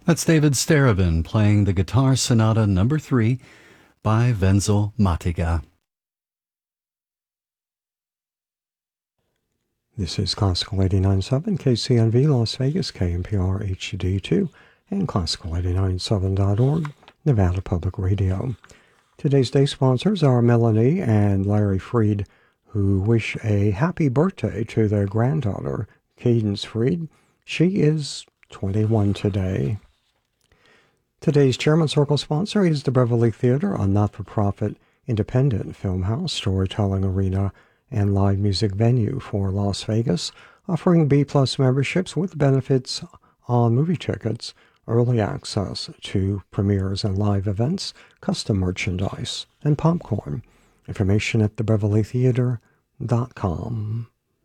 That's David Starobin playing the Guitar Sonata Number 3 by Wenzel Matiga. This is Classical 89.7 KCNV Las Vegas, KNPR HD2, and Classical897.org, Nevada Public Radio. Today's day sponsors are Melanie and Larry Freed, who wish a happy birthday to their granddaughter, Cadence Freed. She is 21 today. Today's Chairman Circle sponsor is the Beverly Theater, a not-for-profit independent film house, storytelling arena, and live music venue for Las Vegas, offering B-Plus memberships with benefits on movie tickets, early access to premieres and live events, custom merchandise, and popcorn. Information at thebeverlytheater.com.